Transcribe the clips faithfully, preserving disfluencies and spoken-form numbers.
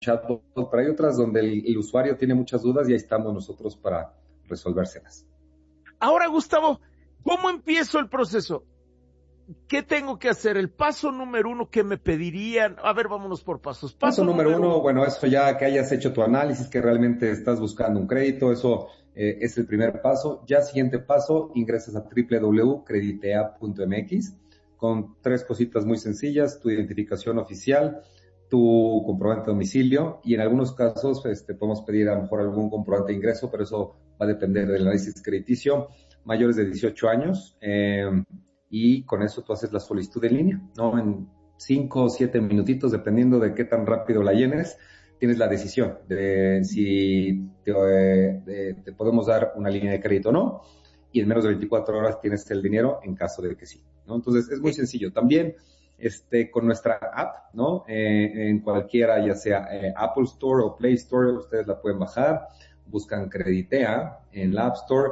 chatbot, pero hay otras donde el, el usuario tiene muchas dudas y ahí estamos nosotros para resolvérselas. Ahora, Gustavo, ¿cómo empiezo el proceso? ¿Qué tengo que hacer? El paso número uno que me pedirían. A ver, vámonos por pasos. Paso, paso número, número uno, uno, bueno, eso ya que hayas hecho tu análisis, que realmente estás buscando un crédito, eso eh, es el primer paso. Ya siguiente paso, ingresas a doble u doble u doble u punto creditea punto m x con tres cositas muy sencillas: tu identificación oficial, tu comprobante de domicilio, y en algunos casos este, podemos pedir a lo mejor algún comprobante de ingreso, pero eso va a depender del análisis crediticio. Mayores de dieciocho años, eh, y con eso tú haces la solicitud en línea, ¿no? En cinco o siete minutitos, dependiendo de qué tan rápido la llenes, tienes la decisión de si te, de, te podemos dar una línea de crédito o no, y en menos de veinticuatro horas tienes el dinero en caso de que sí, ¿no? Entonces es muy sencillo. También este, con nuestra app, ¿no? Eh, en cualquiera, ya sea eh, Apple Store o Play Store, ustedes la pueden bajar, buscan Creditea en la App Store.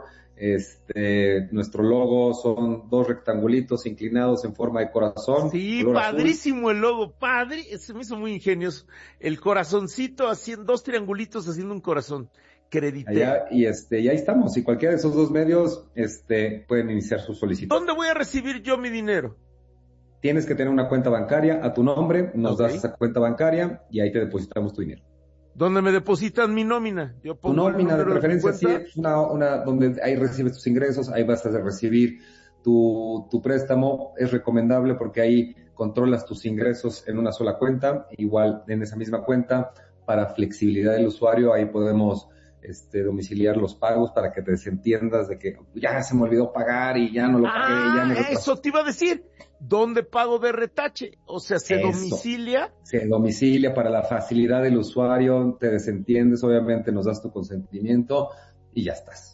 Este, nuestro logo son dos rectangulitos inclinados en forma de corazón. Sí, padrísimo azul. El logo, padre, se me hizo muy ingenioso. El corazoncito haciendo dos triangulitos haciendo un corazón. Creditea. Allá, y este, y ahí estamos. Y cualquiera de esos dos medios, este, pueden iniciar su solicitud. ¿Dónde voy a recibir yo mi dinero? Tienes que tener una cuenta bancaria a tu nombre, nos okay. das esa cuenta bancaria y ahí te depositamos tu dinero. ¿Dónde me depositan mi nómina? Yo pongo tu nómina de preferencia, sí, es una, una, donde ahí recibes tus ingresos, ahí vas a recibir tu, tu préstamo. Es recomendable porque ahí controlas tus ingresos en una sola cuenta, igual en esa misma cuenta, para flexibilidad del usuario, ahí podemos este, domiciliar los pagos para que te desentiendas de que ya se me olvidó pagar y ya no lo pagué. Ah, ya me lo eso te iba a decir. ¿Dónde pago de retache? O sea, ¿se Eso. domicilia? Se domicilia para la facilidad del usuario, te desentiendes, obviamente nos das tu consentimiento y ya estás.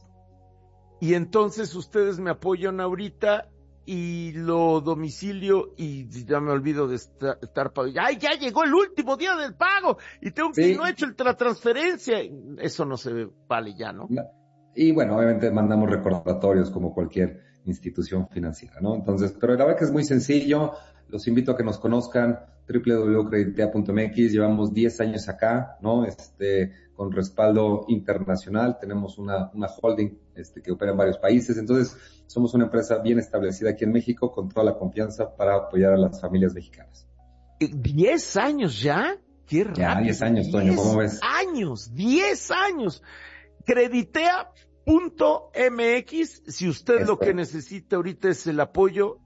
Y entonces ustedes me apoyan ahorita y lo domicilio y ya me olvido de estar, estar pagando. ¡Ay, ya llegó el último día del pago! Y tengo que sí. no he hecho la transferencia. Eso no se vale ya, ¿no? Y bueno, obviamente mandamos recordatorios como cualquier institución financiera, ¿no? Entonces, pero la verdad que es muy sencillo. Los invito a que nos conozcan, doble u doble u doble u punto creditea punto m x. Llevamos diez años acá, ¿no? Este, con respaldo internacional. Tenemos una, una holding, este, que opera en varios países. Entonces, somos una empresa bien establecida aquí en México con toda la confianza para apoyar a las familias mexicanas. ¿Diez años ya? ¡Qué rápido! Ya, diez años, Toño, ¿cómo ves? años, diez años. Creditea punto m x, si usted Esto. Lo que necesita ahorita es el apoyo,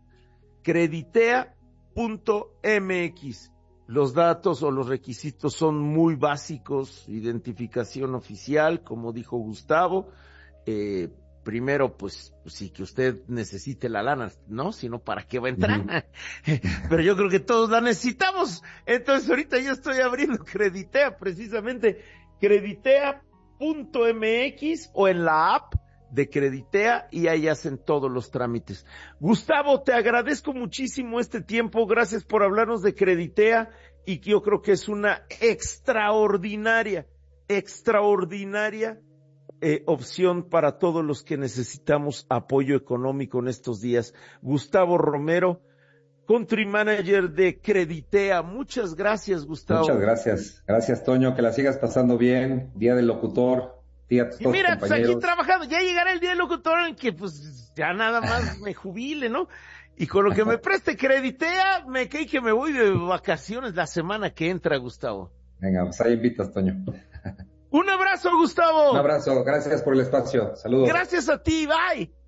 creditea punto m x. Los datos o los requisitos son muy básicos: identificación oficial, como dijo Gustavo, eh, primero, pues, sí que usted necesite la lana, ¿no? Si no, ¿para qué va a entrar? Uh-huh. Pero yo creo que todos la necesitamos. Entonces, ahorita yo estoy abriendo Creditea, precisamente, creditea punto m x o en la app de Creditea, y ahí hacen todos los trámites. Gustavo, te agradezco muchísimo este tiempo. Gracias por hablarnos de Creditea, y que yo creo que es una extraordinaria, extraordinaria eh, opción para todos los que necesitamos apoyo económico en estos días. Gustavo Romero, Country Manager de Creditea. Muchas gracias, Gustavo. Muchas gracias. Gracias, Toño. Que la sigas pasando bien. Día del locutor. Día a todos y mira, tus pues aquí trabajando. Ya llegará el día del locutor en que pues ya nada más me jubile, ¿no? Y con lo que me preste Creditea, me cae que me voy de vacaciones la semana que entra, Gustavo. Venga, pues ahí invitas, Toño. Un abrazo, Gustavo. Un abrazo. Gracias por el espacio. Saludos. Gracias a ti. Bye.